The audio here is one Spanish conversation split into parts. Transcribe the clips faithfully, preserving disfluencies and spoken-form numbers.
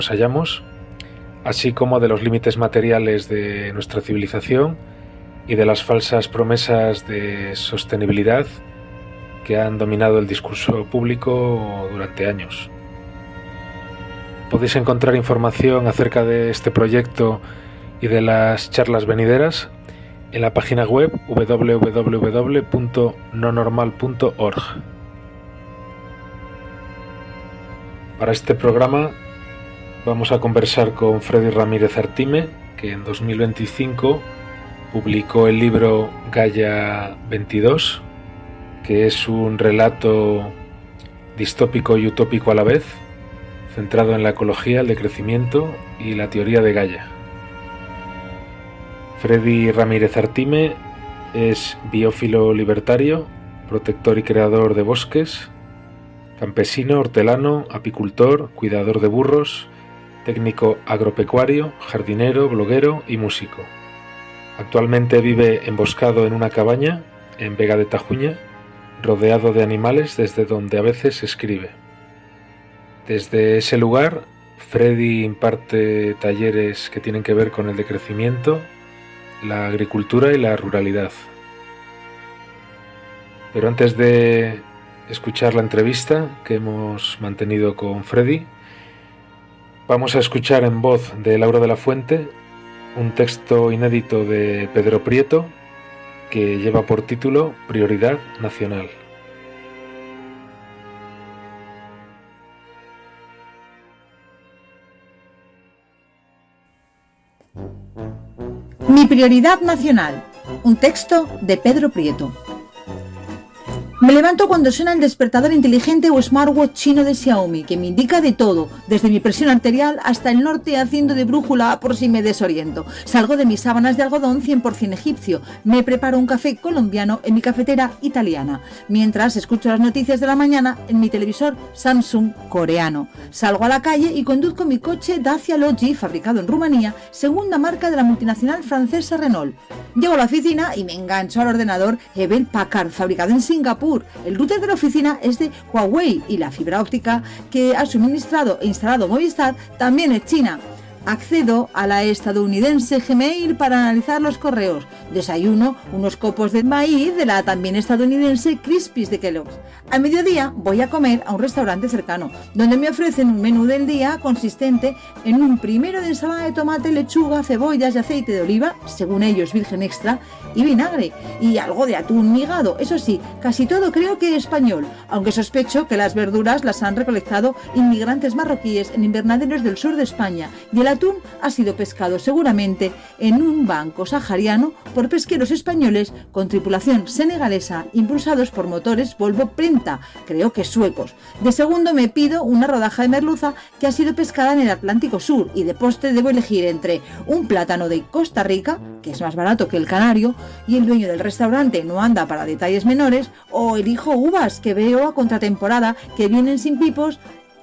nos hallamos, así como de los límites materiales de nuestra civilización y de las falsas promesas de sostenibilidad que han dominado el discurso público durante años. Podéis encontrar información acerca de este proyecto y de las charlas venideras en la página web doble u doble u doble u punto no normal punto org. Para este programa vamos a conversar con Freddy Ramírez Artime, que en dos mil veinticinco publicó el libro Gaia veintidós, que es un relato distópico y utópico a la vez, centrado en la ecología, el decrecimiento y la teoría de Gaia. Freddy Ramírez Artime es biófilo libertario, protector y creador de bosques, campesino, hortelano, apicultor, cuidador de burros, técnico agropecuario, jardinero, bloguero y músico. Actualmente vive emboscado en una cabaña en Vega de Tajuña, rodeado de animales desde donde a veces escribe. Desde ese lugar, Freddy imparte talleres que tienen que ver con el decrecimiento, la agricultura y la ruralidad. Pero antes de escuchar la entrevista que hemos mantenido con Freddy, vamos a escuchar en voz de Laura de la Fuente un texto inédito de Pedro Prieto que lleva por título Prioridad Nacional. Mi prioridad nacional, un texto de Pedro Prieto. Me levanto cuando suena el despertador inteligente o smartwatch chino de Xiaomi, que me indica de todo, desde mi presión arterial hasta el norte haciendo de brújula por si me desoriento. Salgo de mis sábanas de algodón cien por ciento egipcio, me preparo un café colombiano en mi cafetera italiana, mientras escucho las noticias de la mañana en mi televisor Samsung coreano. Salgo a la calle y conduzco mi coche Dacia Logi, fabricado en Rumanía, segunda marca de la multinacional francesa Renault. Llego a la oficina y me engancho al ordenador Hewlett Packard, fabricado en Singapur. El router de la oficina es de Huawei y la fibra óptica que ha suministrado e instalado Movistar también es china. Accedo a la estadounidense Gmail para analizar los correos. Desayuno unos copos de maíz de la también estadounidense Crispies de Kellogg's. A mediodía voy a comer a un restaurante cercano, donde me ofrecen un menú del día consistente en un primero de ensalada de tomate, lechuga, cebollas y aceite de oliva, según ellos virgen extra, y vinagre, y algo de atún migado. Eso sí, casi todo creo que español, aunque sospecho que las verduras las han recolectado inmigrantes marroquíes en invernaderos del sur de España, y el atún ha sido pescado seguramente en un banco sahariano por pesqueros españoles con tripulación senegalesa impulsados por motores Volvo Penta, creo que suecos. De segundo me pido una rodaja de merluza que ha sido pescada en el Atlántico Sur, y de postre debo elegir entre un plátano de Costa Rica, que es más barato que el canario, y el dueño del restaurante no anda para detalles menores, o elijo uvas que veo a contratemporada que vienen sin pipos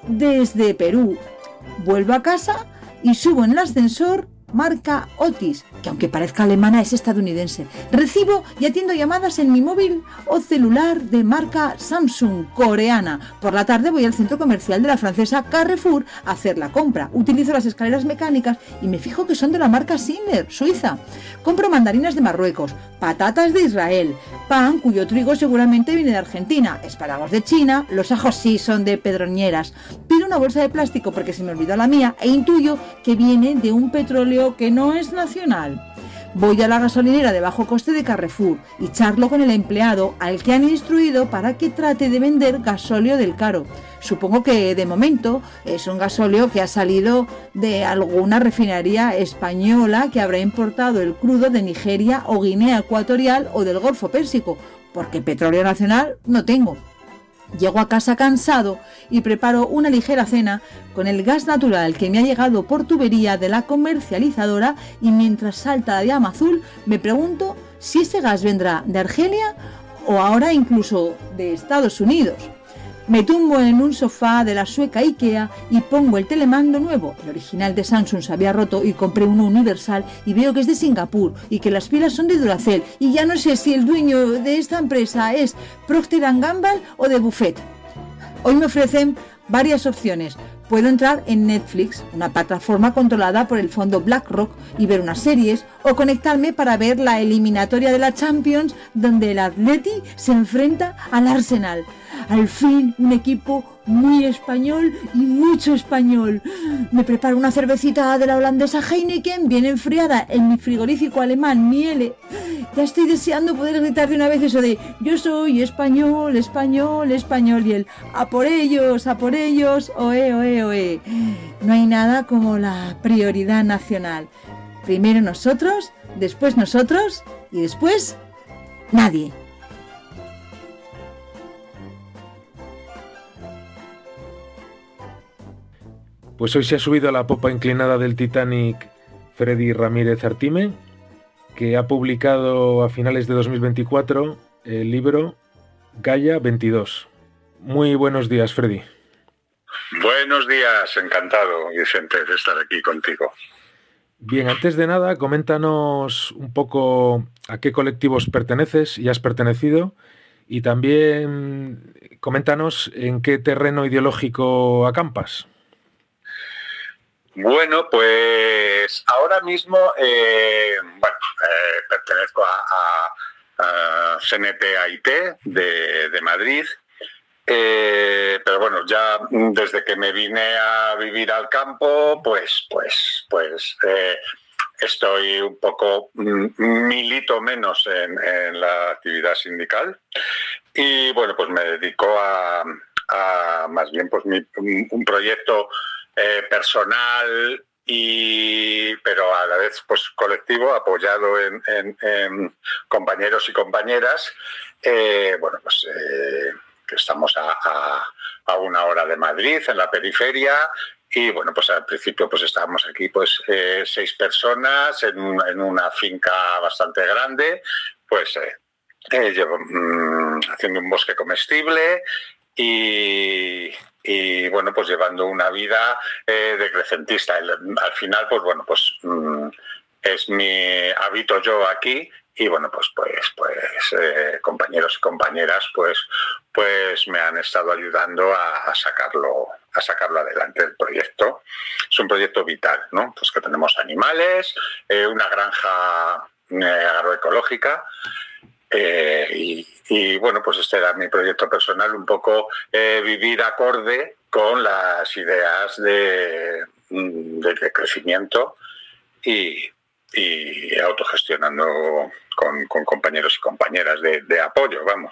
desde Perú. Vuelvo a casa y subo en el ascensor marca Otis, que aunque parezca alemana es estadounidense. Recibo y atiendo llamadas en mi móvil o celular de marca Samsung coreana. Por la tarde voy al centro comercial de la francesa Carrefour a hacer la compra. Utilizo las escaleras mecánicas y me fijo que son de la marca Singer, Suiza. Compro mandarinas de Marruecos, patatas de Israel, pan cuyo trigo seguramente viene de Argentina, espárragos de China, los ajos sí son de Pedroñeras. Pido una bolsa de plástico porque se me olvidó la mía e intuyo que viene de un petróleo que no es nacional. Voy a la gasolinera de bajo coste de Carrefour y charlo con el empleado al que han instruido para que trate de vender gasóleo del caro. Supongo que de momento es un gasóleo que ha salido de alguna refinería española que habrá importado el crudo de Nigeria o Guinea Ecuatorial o del Golfo Pérsico, porque petróleo nacional no tengo. Llego a casa cansado y preparo una ligera cena con el gas natural que me ha llegado por tubería de la comercializadora, y mientras salta la llama azul me pregunto si ese gas vendrá de Argelia o ahora incluso de Estados Unidos. Me tumbo en un sofá de la sueca IKEA y pongo el telemando nuevo. El original de Samsung se había roto y compré uno universal y veo que es de Singapur y que las pilas son de Duracell, y ya no sé si el dueño de esta empresa es Procter and Gamble o de Buffett. Hoy me ofrecen varias opciones: Puedo entrar en Netflix, una plataforma controlada por el fondo BlackRock, y ver unas series, o conectarme para ver la eliminatoria de la Champions, donde el Atleti se enfrenta al Arsenal. Al fin, un equipo muy español y mucho español. Me preparo una cervecita de la holandesa Heineken, bien enfriada, en mi frigorífico alemán Miele. Ya estoy deseando poder gritar de una vez eso de yo soy español, español, español, y el a por ellos, a por ellos, oe, oe, oe. No hay nada como la prioridad nacional. Primero nosotros, después nosotros y después nadie. Pues hoy se ha subido a la popa inclinada del Titanic Freddy Ramírez Artime, que ha publicado a finales de dos mil veinticuatro el libro Gaia veintidós. Muy buenos días, Freddy. Buenos días, encantado, Vicente, de estar aquí contigo. Bien, antes de nada, coméntanos un poco a qué colectivos perteneces y has pertenecido, y también coméntanos en qué terreno ideológico acampas. Bueno, pues ahora mismo eh, bueno, eh, pertenezco a, a, a C N T A I T de, de Madrid, eh, pero bueno, ya desde que me vine a vivir al campo, pues, pues, pues eh, estoy un poco milito menos en, en la actividad sindical y bueno, pues me dedico a, a más bien pues mi, un proyecto Eh, personal, y pero a la vez pues colectivo, apoyado en, en, en compañeros y compañeras, eh, bueno, pues eh, que estamos a, a, a una hora de Madrid, en la periferia, y bueno, pues al principio pues estábamos aquí pues eh, seis personas en, un, en una finca bastante grande, pues eh, eh, llevo, mmm, haciendo un bosque comestible y y bueno, pues llevando una vida eh, decrecentista. Al final, pues bueno, pues mmm, es mi habito yo aquí y bueno, pues pues pues eh, compañeros y compañeras pues pues me han estado ayudando a, a sacarlo a sacarlo adelante el proyecto. Es un proyecto vital, ¿no? Pues que tenemos animales, eh, una granja eh, agroecológica. Eh, y, y bueno, pues este era mi proyecto personal, un poco eh, vivir acorde con las ideas de, de, de crecimiento y, y autogestionando con, con compañeros y compañeras de, de apoyo, vamos.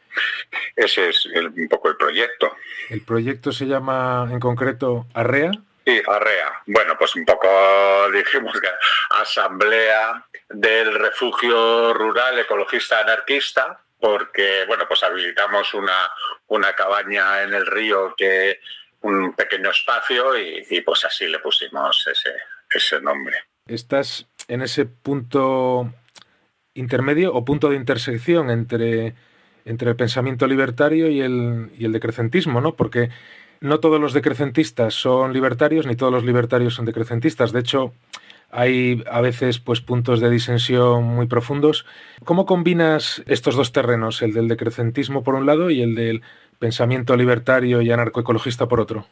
Ese es el, un poco el proyecto. ¿El proyecto se llama en concreto ARREA? Sí, ARREA. Bueno, pues un poco dijimos que Asamblea del Refugio Rural Ecologista Anarquista, porque bueno, pues habilitamos una, una cabaña en el río, que un pequeño espacio, y, y pues así le pusimos ese, ese nombre. ¿Estás en ese punto intermedio o punto de intersección entre, entre el pensamiento libertario y el, y el decrecentismo, ¿no? Porque no todos los decrecentistas son libertarios, ni todos los libertarios son decrecentistas. De hecho, hay a veces pues puntos de disensión muy profundos. ¿Cómo combinas estos dos terrenos, el del decrecentismo por un lado y el del pensamiento libertario y anarcoecologista por otro?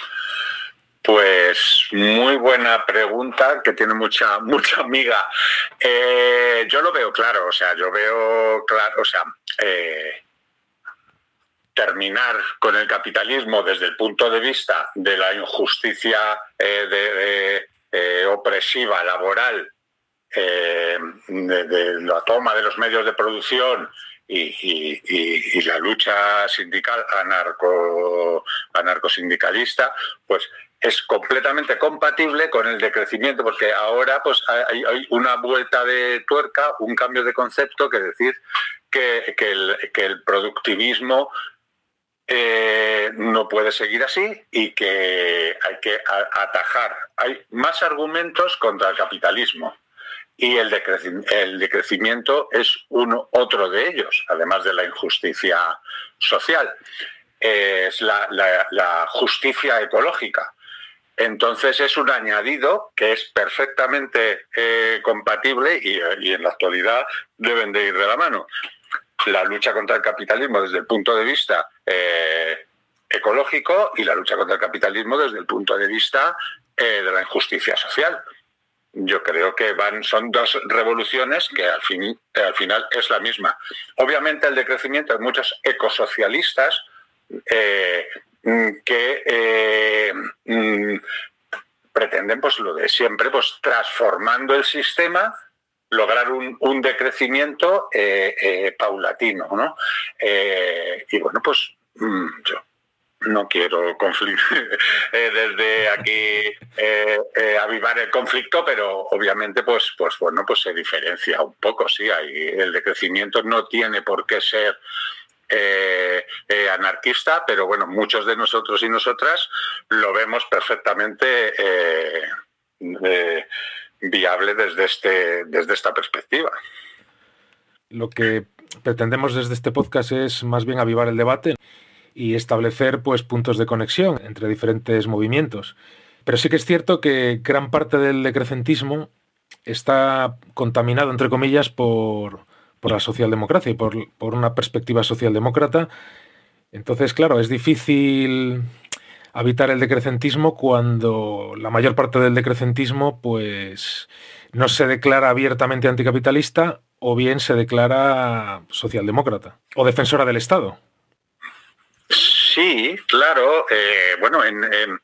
Pues muy buena pregunta, que tiene mucha mucha miga. Eh, yo lo veo claro, o sea, yo veo claro, o sea, eh, terminar con el capitalismo desde el punto de vista de la injusticia eh, de, de, eh, opresiva laboral, eh, de, de la toma de los medios de producción y, y, y, y la lucha sindical anarco, anarcosindicalista, pues es completamente compatible con el decrecimiento, porque ahora pues hay, hay una vuelta de tuerca, un cambio de concepto, que decir que, que, el, que el productivismo Eh, no puede seguir así y que hay que atajar. Hay más argumentos contra el capitalismo y el, decreci- el decrecimiento es uno, otro de ellos, además de la injusticia social. Eh, es la, la, la justicia ecológica. Entonces es un añadido que es perfectamente eh, compatible y, y en la actualidad deben de ir de la mano. La lucha contra el capitalismo desde el punto de vista eh, ecológico y la lucha contra el capitalismo desde el punto de vista eh, de la injusticia social. Yo creo que van, son dos revoluciones que al, fin, al final es la misma. Obviamente el decrecimiento hay muchos ecosocialistas eh, que eh, mm, pretenden pues lo de siempre, pues transformando el sistema, lograr un, un decrecimiento eh, eh, paulatino, ¿no? Eh, y bueno, pues mm, yo no quiero conflicto eh, desde aquí eh, eh, avivar el conflicto, pero obviamente pues pues bueno pues se diferencia un poco, sí, hay, el decrecimiento no tiene por qué ser eh, eh, anarquista, pero bueno, muchos de nosotros y nosotras lo vemos perfectamente eh, eh, viable desde este desde esta perspectiva. Lo que pretendemos desde este podcast es más bien avivar el debate y establecer pues puntos de conexión entre diferentes movimientos. Pero sí que es cierto que gran parte del decrecentismo está contaminado, entre comillas, por, por la socialdemocracia y por, por una perspectiva socialdemócrata. Entonces, claro, es difícil habitar el decrecentismo cuando la mayor parte del decrecentismo pues no se declara abiertamente anticapitalista o bien se declara socialdemócrata o defensora del Estado. Sí, claro. Eh, bueno, en, en,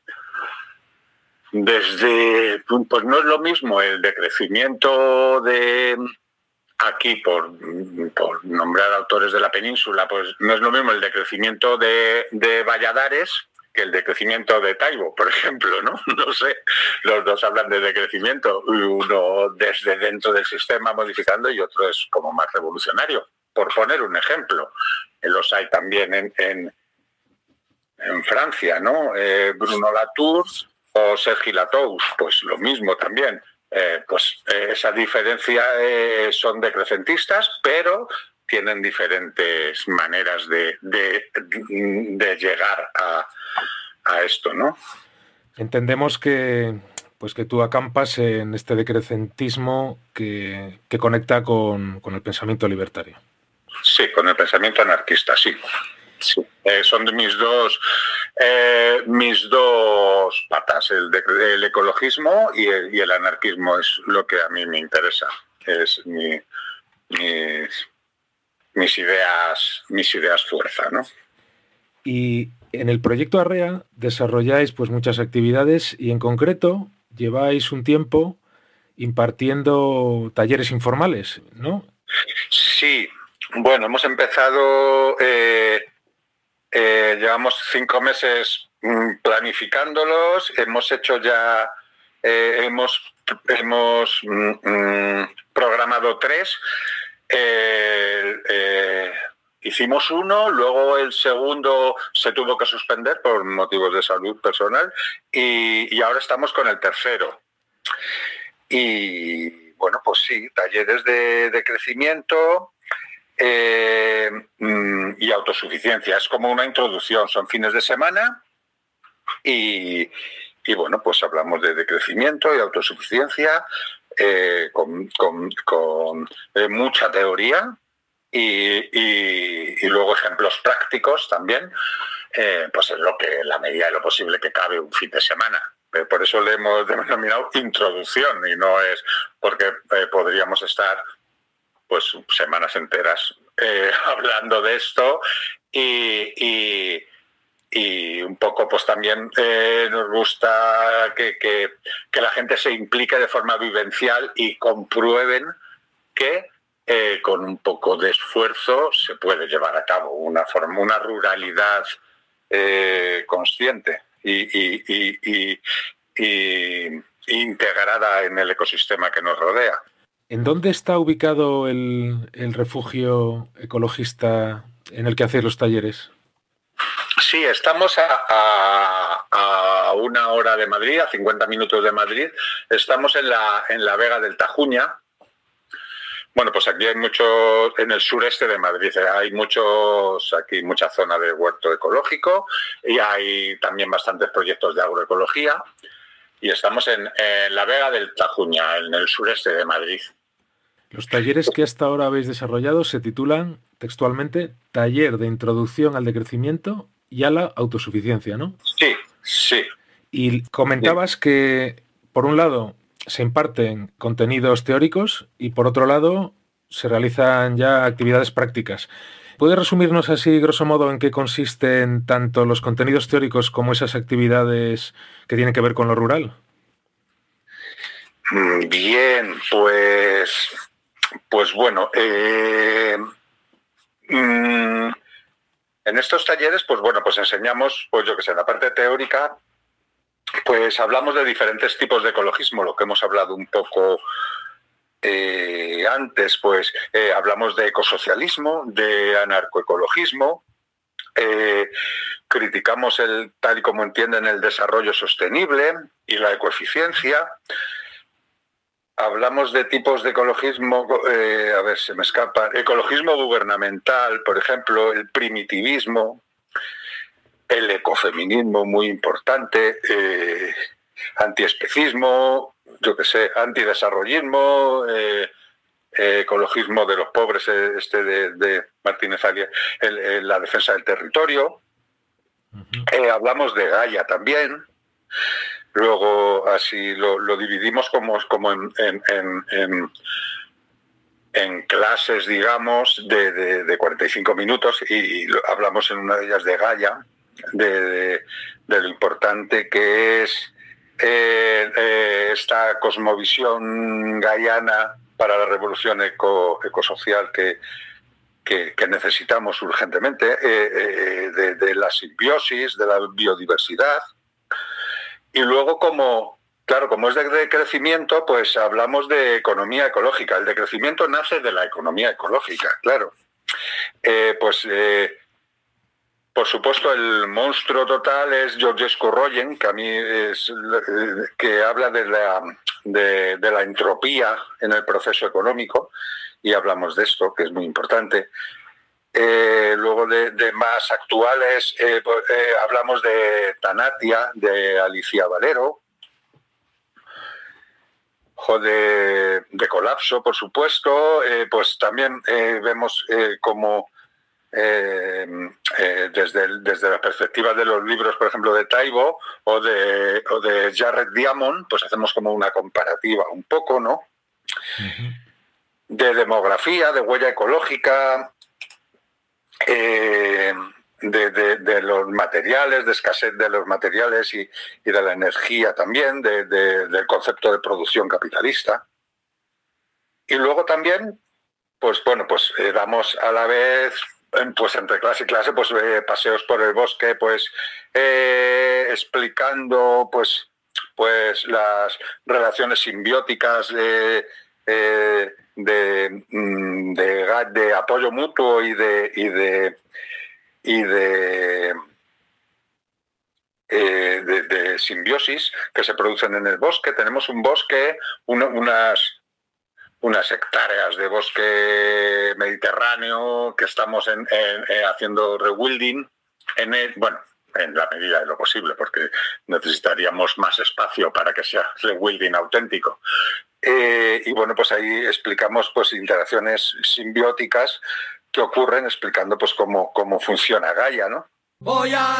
desde pues no es lo mismo el decrecimiento de aquí por, por nombrar autores de la península, pues no es lo mismo el decrecimiento de, de Valladares que el decrecimiento de Taibo, por ejemplo, ¿no? No sé, los dos hablan de decrecimiento, uno desde dentro del sistema modificando y otro es como más revolucionario, por poner un ejemplo. Los hay también en, en en Francia, ¿no? Eh, Bruno Latour o Sergi Latous, pues lo mismo también. Eh, pues eh, esa diferencia eh, son decrecentistas, pero tienen diferentes maneras de, de, de llegar a, a esto, ¿no? Entendemos que, pues que tú acampas en este decrecentismo que, que conecta con, con el pensamiento libertario. Sí, con el pensamiento anarquista, sí. Sí, eh, son mis dos eh, mis dos patas, el, de, el ecologismo y el, y el anarquismo es lo que a mí me interesa, es mi, mis, mis ideas mis ideas fuerza, ¿no? Y en el proyecto Arrea desarrolláis pues muchas actividades y en concreto lleváis un tiempo impartiendo talleres informales, ¿no? Sí, bueno, hemos empezado... Eh, Eh, llevamos cinco meses mm, planificándolos, hemos hecho ya, eh, hemos, hemos mm, mm, programado tres, eh, eh, hicimos uno, luego el segundo se tuvo que suspender por motivos de salud personal y, y ahora estamos con el tercero. Y bueno, pues sí, talleres de, de crecimiento... Eh, y autosuficiencia, es como una introducción, son fines de semana y, y bueno, pues hablamos de, de crecimiento y autosuficiencia eh, con, con, con eh, mucha teoría y, y, y luego ejemplos prácticos también, eh, pues en lo que en la medida de lo posible que cabe un fin de semana. Eh, por eso le hemos denominado introducción y no es porque eh, podríamos estar pues semanas enteras eh, hablando de esto y, y, y un poco pues también eh, nos gusta que, que, que la gente se implique de forma vivencial y comprueben que eh, con un poco de esfuerzo se puede llevar a cabo una forma, una ruralidad eh, consciente y, y, y, y, y integrada en el ecosistema que nos rodea. ¿En dónde está ubicado el, el refugio ecologista en el que hacéis los talleres? Sí, estamos a, a, a una hora de Madrid, a cincuenta minutos de Madrid. Estamos en la, en la Vega del Tajuña. Bueno, pues aquí hay muchos, en el sureste de Madrid, hay muchos, aquí mucha zona de huerto ecológico y hay también bastantes proyectos de agroecología. Y estamos en, en la Vega del Tajuña, en el sureste de Madrid. Los talleres que hasta ahora habéis desarrollado se titulan textualmente Taller de Introducción al Decrecimiento y a la autosuficiencia, ¿no? Sí, sí. Y comentabas sí. que, por un lado, se imparten contenidos teóricos y, por otro lado, se realizan ya actividades prácticas. ¿Puedes resumirnos así, grosso modo, en qué consisten tanto los contenidos teóricos como esas actividades que tienen que ver con lo rural? Bien, pues, pues bueno, eh, mmm, en estos talleres, pues bueno, pues enseñamos, pues yo que sé, en la parte teórica, pues hablamos de diferentes tipos de ecologismo, lo que hemos hablado un poco eh, antes, pues eh, hablamos de ecosocialismo, de anarcoecologismo, eh, criticamos el tal y como entienden el desarrollo sostenible y la ecoeficiencia. Hablamos de tipos de ecologismo, eh, a ver, se me escapa, ecologismo gubernamental, por ejemplo, el primitivismo, el ecofeminismo, muy importante, eh, antiespecismo, yo qué sé, antidesarrollismo, eh, eh, ecologismo de los pobres, este de, de Martínez Alier, el, el, la defensa del territorio. Uh-huh. eh, hablamos de Gaia también. Luego así lo, lo dividimos como, como en, en, en, en, en clases, digamos, de, de, de cuarenta y cinco minutos y, y hablamos en una de ellas de Gaia, de, de, de lo importante que es eh, eh, esta cosmovisión gaiana para la revolución eco, ecosocial que, que, que necesitamos urgentemente, eh, eh, de, de la simbiosis, de la biodiversidad. Y luego, como, claro, como es de, de crecimiento, pues hablamos de economía ecológica. El decrecimiento nace de la economía ecológica, claro. Eh, pues, eh, por supuesto, el monstruo total es Georgescu Royen, que a mí es, eh, que habla de la, de, de la entropía en el proceso económico, y hablamos de esto, que es muy importante. Eh, luego de, de más actuales eh, pues, eh, hablamos de Tanatia, de Alicia Valero, o de, de Colapso, por supuesto. Eh, pues también eh, vemos eh, como eh, eh, desde, el, desde la perspectiva de los libros, por ejemplo, de Taibo o de, o de Jared Diamond, pues hacemos como una comparativa un poco, ¿no? Uh-huh. De demografía, de huella ecológica, Eh, de, de, de los materiales, de escasez de los materiales y, y de la energía también, de, de, del concepto de producción capitalista. Y luego también, pues bueno, pues eh, damos a la vez, pues entre clase y clase, pues eh, paseos por el bosque, pues eh, explicando pues, pues las relaciones simbióticas de... Eh, De, de, de apoyo mutuo y de y de y de, eh, de, de simbiosis que se producen en el bosque. Tenemos un bosque, un, unas unas hectáreas de bosque mediterráneo que estamos en, en, en haciendo rewilding en el, bueno, en la medida de lo posible, porque necesitaríamos más espacio para que sea rewilding auténtico. Eh, y bueno, pues ahí explicamos pues interacciones simbióticas que ocurren, explicando pues cómo, cómo funciona Gaia, ¿no? Voy a